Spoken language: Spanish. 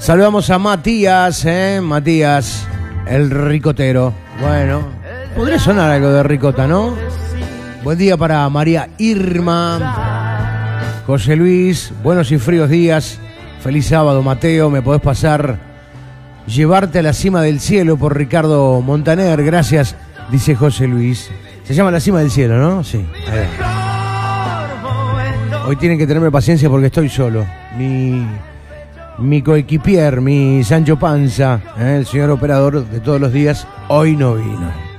Saludamos a Matías, Matías, el ricotero. Bueno, podría sonar algo de ricota, ¿no? Buen día para María Irma, José Luis, buenos y fríos días. Feliz sábado, Mateo. Me podés pasar Llevarte a la cima del cielo por Ricardo Montaner. Gracias, dice José Luis. Se llama La cima del cielo, ¿no? Sí. Hoy tienen que tenerme paciencia porque estoy solo. Mi coequipier, mi Sancho Panza, el señor operador de todos los días, hoy no vino.